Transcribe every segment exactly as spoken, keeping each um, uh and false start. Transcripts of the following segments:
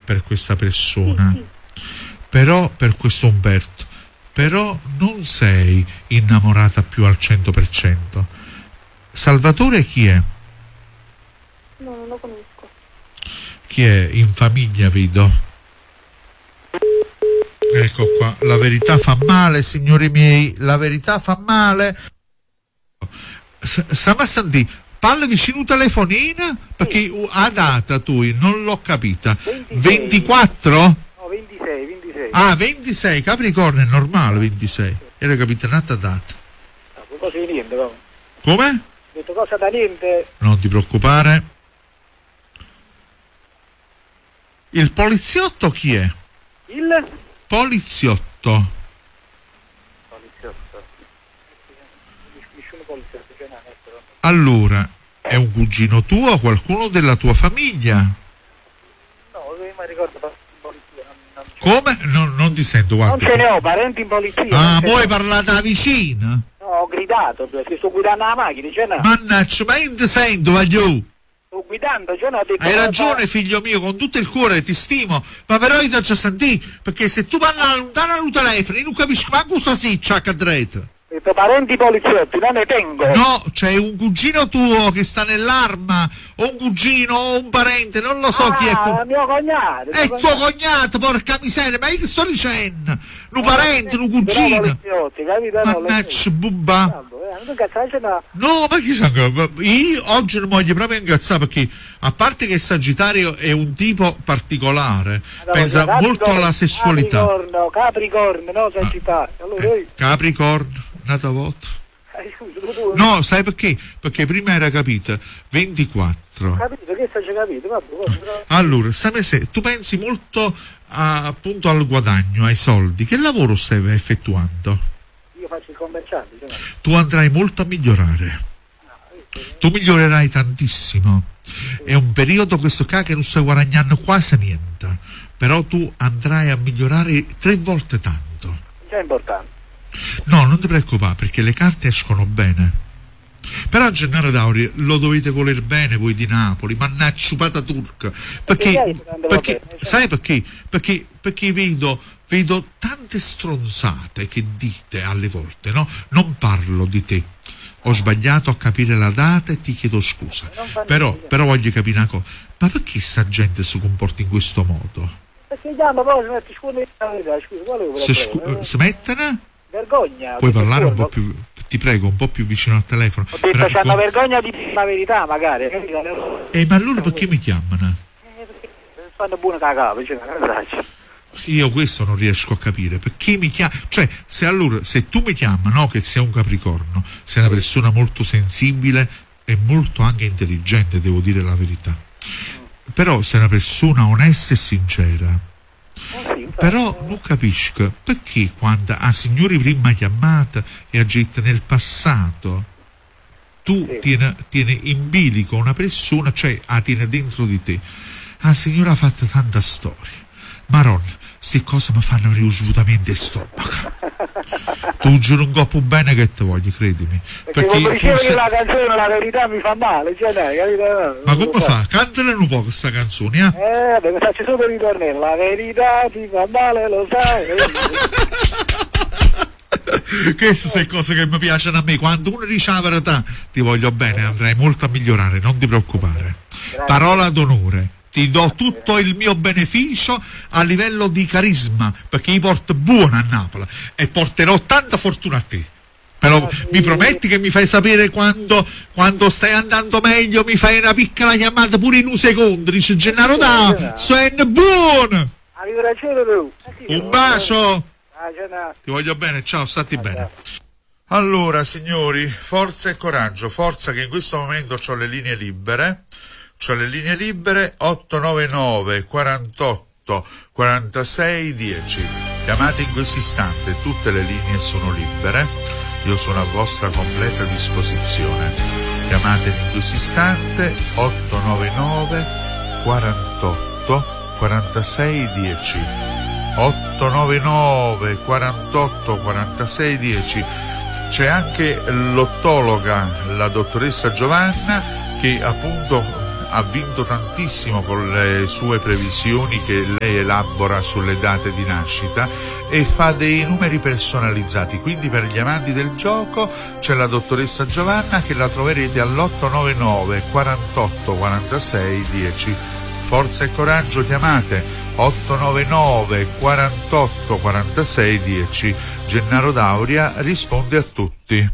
per questa persona, Sì, sì. però per questo Umberto, però non sei innamorata più al cento per cento. Salvatore chi è? No, non lo conosco. Chi è in famiglia, vedo. Ecco qua, la verità fa male, signori miei, la verità fa male. Stiamo a sentire, parla vicino telefonina, perché Sì. a data tu, non l'ho capita. ventisei. ventiquattro? No, ventisei, ventisei. Ah, ventisei, Capricorno è normale, ventisei. Era capitanata data. No, cosa di niente, no? Come? Ho detto cosa da niente. Non ti preoccupare. Il poliziotto chi è? Il? Poliziotto. Poliziotto. Nessuno poliziotto, cioè no, ecco. Allora, è un cugino tuo o qualcuno della tua famiglia? No, io mi ricordo parenti in polizia. Non, non Come? Non, non ti sento, guarda. Non ce ne ho, parenti in polizia. Ah, non ce poi ne ho. parlate da vicino? No, ho gridato, perché sto guidando la macchina, cioè no. Mannaggia, ma io ti sento, voglio. Sto guidando, cioè no, ho detto... Hai no, ragione, no. figlio mio, con tutto il cuore ti stimo, ma però io ti faccio sentire, perché se tu parli lontano al telefono, io non capisco ma cosa si c'ha cadrete. Ho detto parenti poliziotti, non ne tengo. No, c'è un cugino tuo che sta nell'arma, o un cugino, o un parente, non lo so ah, chi è. Ah, mio cognato. È tuo cognato, porca miseria, ma io che sto dicendo? Un parente, un cugino. Poliziotti, capito? No, Mannaggia, bubba. non cazzare, no. No, ma chi sa, io oggi non voglio proprio incazzare, perché a parte che Sagittario è un tipo particolare, Allora, pensa Capricorno, molto alla sessualità. Capricorno, Capricorno, no, Sagittario. Allora, io... Capricorno, nata volta. Eh, scusa, tu, tu, No, sai perché? Perché prima era capita ventiquattro. capito, che stai capito? Vabbè, vabbè. Allora, sai se tu pensi molto a, appunto al guadagno, ai soldi, che lavoro stai effettuando? Io faccio il commerciante, cioè, no. Tu andrai molto a migliorare. Tu migliorerai tantissimo. È un periodo questo qua che non stai guadagnando quasi niente, però tu andrai a migliorare tre volte tanto. Già è importante. No, non ti preoccupare, perché le carte escono bene. Però Gennaro Dauri lo dovete voler bene voi di Napoli, mannaggia pata turca. Perché, perché sai perché? Perché, perché vedo, vedo tante stronzate che dite alle volte, no? Non parlo di te. Ho sbagliato a capire la data e ti chiedo scusa. Però, però voglio capire una cosa. Ma perché sta gente si comporta in questo modo? Perché chiama poi si mette scuola la verità, scusa, qual è il Se problema? scu- smettono? Vergogna. Puoi parlare un po' più. più, ti prego, un po' più vicino al telefono. Ho detto, Però- c'hanno vergogna di dire la verità, magari. capito? Eh, ma allora perché mi chiamano? Eh, perché fanno buona cagata, cioè, non faccio. Io questo non riesco a capire, perché mi chiama, cioè se allora se tu mi chiami, no, che sei un Capricorno, sei una persona molto sensibile e molto anche intelligente, devo dire la verità, però sei una persona onesta e sincera. Eh sì, infatti. Però non capisco perché quando a signori prima chiamata e a gente nel passato tu Sì. tieni, tieni in bilico una persona, cioè la tieni dentro di te. La signora ha fatto tanta storia. Maronna, queste cose mi fanno venire svuotamento di stomaco. Tu giuro un po' bene che ti voglio, credimi. Perché quando dicevo forse- che la canzone la verità mi fa male, cioè dai, capito? Ma come fa? Cantala un po' questa canzone, eh? Eh, vabbè, mi faccio solo il ritornello, la verità ti fa male, lo sai. Queste sono cose che mi piacciono a me. Quando uno dice la verità, ti voglio bene, andrai molto a migliorare, non ti preoccupare. Grazie. Parola d'onore. Ti do tutto il mio beneficio a livello di carisma, perché io porto buono a Napoli e porterò tanta fortuna a te. Però Ah, sì. mi prometti che mi fai sapere quando, quando stai andando meglio, mi fai una piccola chiamata pure in un secondo, dice Gennaro da, sei buono! Avevo ragione tu. Un bacio! Ah, cioè, no. Ti voglio bene, ciao, stati bene. Allora, signori, forza e coraggio, forza che in questo momento ho le linee libere, ho le linee libere otto nove nove quarantotto quarantasei dieci. Chiamate in questo istante, tutte le linee sono libere, io sono a vostra completa disposizione. Chiamate in questo istante otto nove nove quarantotto quarantasei dieci. otto nove nove quarantotto quarantasei dieci. C'è anche l'ottologa, la dottoressa Giovanna, che appunto ha vinto tantissimo con le sue previsioni che lei elabora sulle date di nascita e fa dei numeri personalizzati, quindi per gli amanti del gioco c'è la dottoressa Giovanna che la troverete all'otto nove nove quarantotto quarantasei dieci. Forza e coraggio, chiamate otto nove nove quarantotto quarantasei dieci. Gennaro D'Auria risponde a tutti.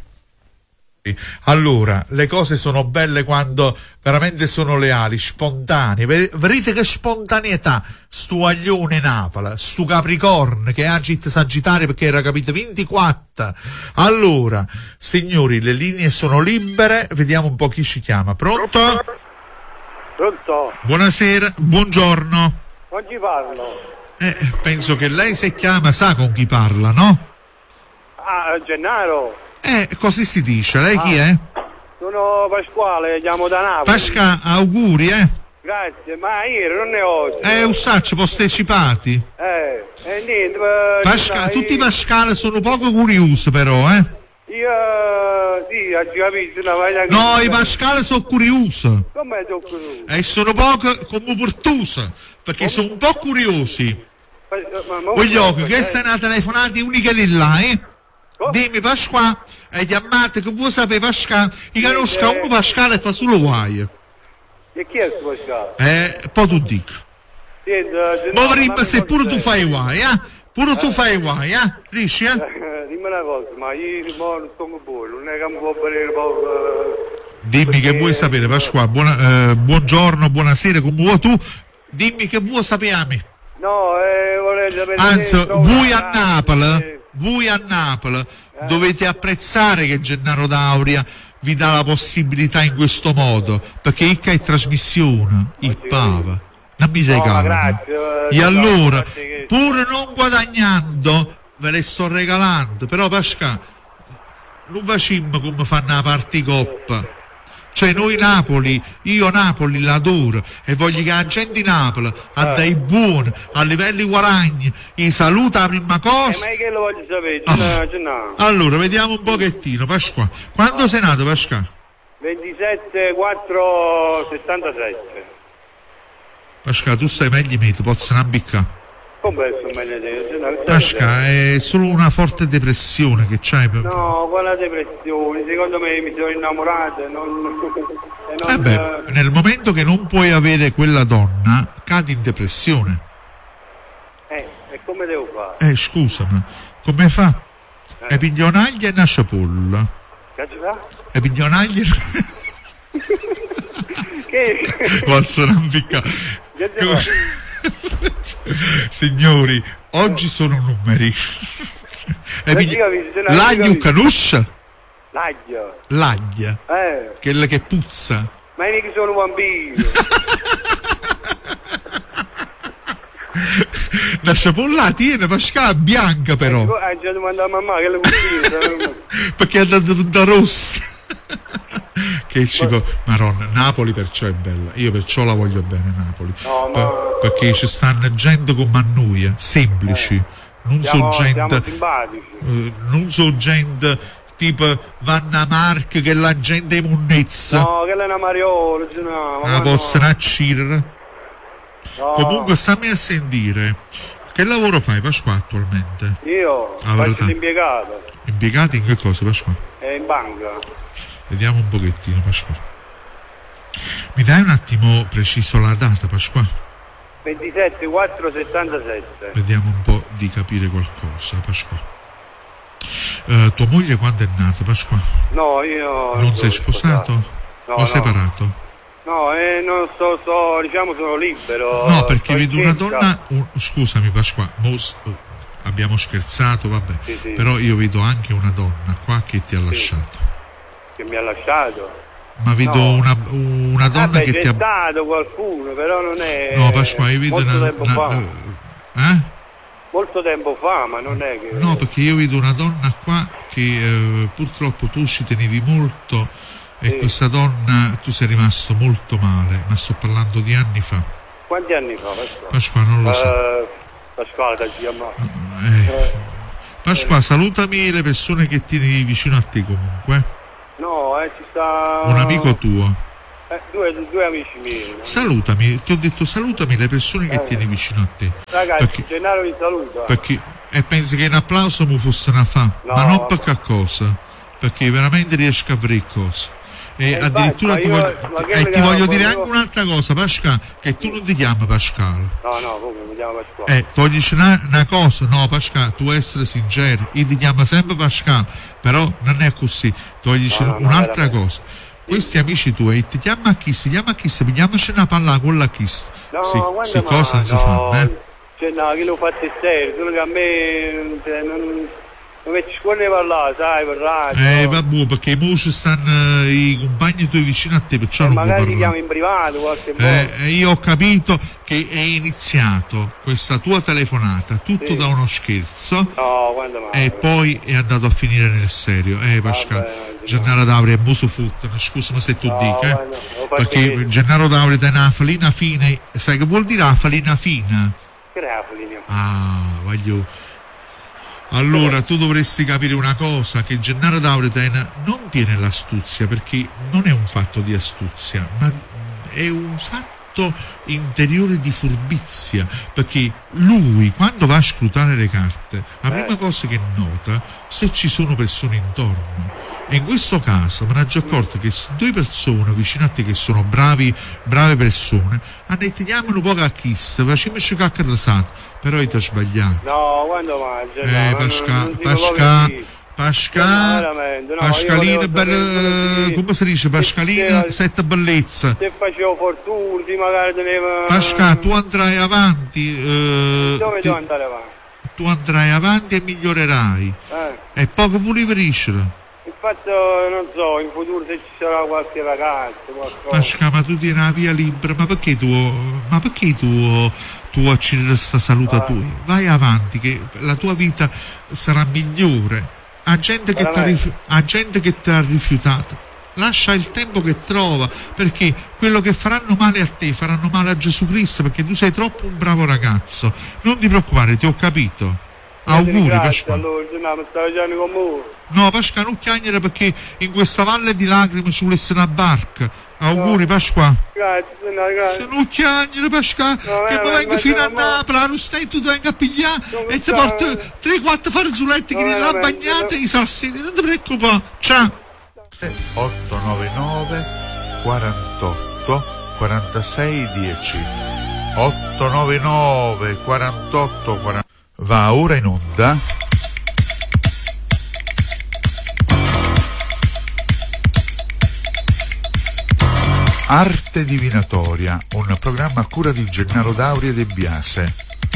Allora, le cose sono belle quando veramente sono leali, spontanee. Vedete che spontaneità stu aglione Napoli, stu Capricorno che agit Sagittario perché era capito ventiquattro. Allora, signori, le linee sono libere, vediamo un po' chi ci chiama. Pronto? Pronto? Buonasera, buongiorno. Non ci parlo. Eh, penso che lei se chiama sa con chi parla, no? Ah, Gennaro. Eh, così si dice. Lei chi è? Sono Pasquale, chiamo da Napoli. Pasca, auguri, eh? Grazie, ma ieri non ne ho. Eh, usacci postecipati. Eh, e niente. ma- Pasca, dai, tutti i Pascale sono poco curiosi però, eh? Io, sì, ho capito, no, ma neanche- No, i Pascale sono curiosi. Come sono curioso? E sono poco come portusi, perché sono un po' curiosi. Ma- ma- ma- Voglio ma- che questa è una telefonata unica lì là, eh? Oh. Dimmi Pasqua, e chiamate che vuoi sapere Pasquale, io conosco uno Pasquale e fa solo guai. E chi è questo Pasquale? Eh, poi tu dico. Senta, Gennaro, Ma vorremmo ma se mi pure tu consigli? fai guai, eh? Pure tu fai guai, eh? Riesci, eh? Eh, Dimmi una cosa, ma io mo non sto buono, non è che mi può bere poco. Dimmi che vuoi sapere Pasqua, buona, eh, buongiorno, buonasera, come vuoi tu? Dimmi che vuoi sapere. No, eh, vorrei sapere. Anzi, se trovo voi una a casa, Napoli, eh. voi a Napoli dovete apprezzare che Gennaro D'Auria vi dà la possibilità in questo modo, perché il che è trasmissione, il Pava, non mi No, ma regalano. grazie, eh, E allora, grazie che- pur non guadagnando, ve le sto regalando, però Pasca, non facciamo come fanno la particoppa. Cioè noi Napoli, io Napoli l'adoro e voglio che la gente di Napoli ha dei buoni, a livelli guadagni, i saluta la prima Eh, cosa. ma che lo voglio sapere? Ah. Gennaro, Gennaro. Allora, vediamo un pochettino, Pasqua. Quando sei nato, Pasqua? ventisette quattro settantasette. Pasqua, tu stai meglio di me, ti posso ambicca. Come sono meglio di te, Gennaro? Pasqua, è solo una forte depressione che c'hai. per- No, quella depressione, secondo me mi sono innamorato e non... e non Eh beh, nel momento che non puoi avere quella donna, cadi in depressione. eh, e come devo fare? Eh, scusami, come fa? E piglionaglia e una ciapolla. Che ci fa? E piglionaglia Che? posso non picca. Che ci fa? Signori, oggi sono numeri. E Non pigli- ci capisci, non ci L'aglio capisci. canuscia? L'aglio. L'aglia, Eh, quella che puzza. ma io che sono un bambino. La ciapolla tiene Pasqua bianca però, Hai già domandato a mamma che le cucina. perché è andata tutta rossa. Che ci può... Maronna, Napoli perciò è bella, io perciò la voglio bene Napoli. No, ma- Per- perché ci stanno gente come a noi, eh, semplici, non Siamo, so siamo gente, simpatici. eh, non so gente tipo Vanna Mark che la gente è munnezza, No, che lei è una Mariola, no, ma la no. possono accirere. No. Comunque stammi a sentire, che lavoro fai Pasqua attualmente? Io La verità. faccio l'impiegato, Impiegati in che cosa Pasqua? è in banca. Vediamo un pochettino Pasqua. Mi dai un attimo preciso la data Pasqua? ventisette quattro settantasette. Vediamo un po' di capire qualcosa Pasqua. Eh, tua moglie quando è nata Pasqua? No, io... Non sei sono sposato? No, o no. separato? No, eh, non so, so, diciamo sono libero. No, perché sto in vedo una cerca. donna, un- scusami Pasqua, mo s- abbiamo scherzato, vabbè, Sì, sì. però io vedo anche una donna qua che ti ha lasciato. Che mi ha lasciato. Ma vedo No. una, una donna Vabbè, che c'è ti ha... stato qualcuno, però non è... No Pasqua, io vedo molto una... tempo una- fa. eh? Molto tempo fa, ma non è che... No, perché io vedo una donna qua che eh, purtroppo tu ci tenevi molto e Sì. questa donna tu sei rimasto molto male, ma sto parlando di anni fa. Quanti anni fa, Pasquale? Pasqua non lo so. Eh, Pasquale, da chiamare. Eh. Pasqua, salutami le persone che tieni vicino a te comunque. No, eh, ci sta... Un amico tuo. Eh, due, due amici miei. Salutami, ti ho detto salutami le persone che Eh. tieni vicino a te. Ragazzi, Perché- Gennaro vi saluta. Perché, e pensi che un applauso mi fosse una fa, No, ma non vabbè. per che cosa, perché veramente riesco a fare cose. E Eh, addirittura infatti, ti ma io- voglio, ma che e mi ti voglio chiamo- dire anche un'altra cosa, Pascal, che tu non ti chiami Pascal. No, no, come mi chiamo Pasquale. Eh, toglici una, una cosa, no Pascal, tu essere sincero, io ti chiamo sempre Pascal, però non è così, toglici No, no, no, un'altra veramente. cosa. Questi amici tuoi ti chiamano a chi? Si chiama a chi? Pigliamoci una palla con la chi? No, Sì, guarda, sì, ma cosa non si no, fanno, eh? Cioè, no, che lo fate serio, solo che a me cioè, non, non mi ci può ne parlare, sai, per radio. Eh, no? vabbè, perché i moci stanno eh, i compagni tuoi vicino a te, perciò Eh, non puoi magari ti chiamo parlare. in privato qualche volta. Eh, io ho capito che è iniziato questa tua telefonata tutto Sì. da uno scherzo No, quando mai. e poi è andato a finire nel serio. Eh, Pascal, Vabbè, no, Gennaro Dauri è muso fottene, scusami se tu No, dica, eh. guarda, lo fate Perché bene. Gennaro Dauri è una felina fine, sai che vuol dire la felina fina? Che Napoli, Ah, voglio. Allora tu dovresti capire una cosa, che Gennaro Daureten non tiene l'astuzia, perché non è un fatto di astuzia, ma è un fatto interiore di furbizia, perché lui quando va a scrutare le carte la prima Eh. cosa che nota se ci sono persone intorno. E in questo caso me ne ho accorto che s- due persone vicino a te che sono bravi, brave persone, hanno chiamano un po' a kiss, facciamoci caccarrasato, però io ti ho sbagliato. No, quando mai? Cioè, Eh, no, Pasca, non- non si può Pasca, così. Pasca, No, veramente, no, Pascalina, io volevo bella, sapere come si dice, Pascalina, se- sette bellezza. Se facevo fortuna, sì, magari tenevo... Pasca, tu andrai avanti, eh, Dove ti- devo andare avanti? tu andrai avanti e migliorerai. Eh. E poco volevi crescere. Infatti, non so, in futuro se ci sarà qualche ragazzo, qualcosa. Pasca, ma tu tieni la via libera, ma perché tu, ma perché tu, tu accidi questa salute Ah. tua? Vai avanti, che la tua vita sarà migliore. A gente che ti ha Veramente? rifiu- a gente che ti ha rifiutato. Lascia il tempo che trova, perché quello che faranno male a te faranno male a Gesù Cristo, perché tu sei troppo un bravo ragazzo. Non ti preoccupare, ti ho capito. Auguri, Grazie, Pasquale. allora, no, mi stavo facendo con voi. No, Pasquale, non chiagnere perché in questa valle di lacrime ci volesse una barca. Auguri, Pasquale. Grazie, no, Se grazie. non chiagnere, Pasquale, No, che eh, mi ma- vengo ma- fino a ma- Napoli, non stai tu venga a pigliare Non e ti so, porto eh. tre quattro farzuletti che No, ne la veramente, bagnata no. e i sassini, non ti preoccupare. Ciao. otto nove nove quarantotto quarantasei dieci otto nove nove quarantotto quaranta. Va ora in onda Arte Divinatoria, un programma a cura di Gennaro Dauri e De Biase.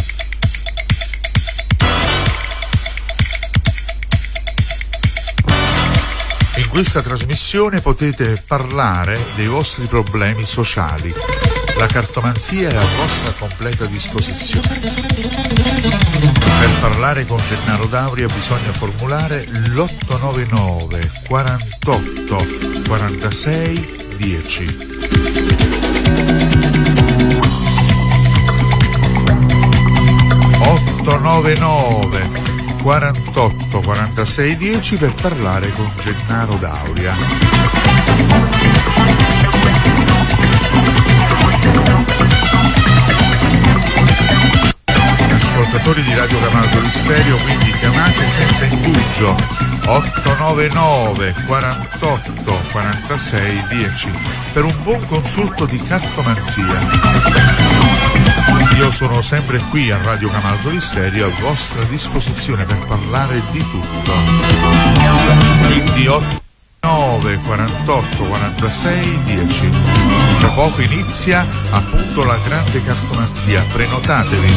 In questa trasmissione potete parlare dei vostri problemi sociali. La cartomanzia è a vostra completa disposizione. Per parlare con Gennaro Dauri bisogna formulare l'otto nove nove quarantotto quarantasei dieci. otto nove nove quarantotto quarantasei dieci per parlare con Gennaro Dauria. Ascoltatori di Radio Camaldo di Stereo, quindi chiamate senza indugio otto nove nove quarantotto quarantasei dieci per un buon consulto di cartomanzia. Io sono sempre qui a Radio Camaldo di Stereo a vostra disposizione per parlare di tutto. Quindi otto nove quarantotto quarantasei dieci. Tra poco inizia appunto la grande cartomanzia. Prenotatevi.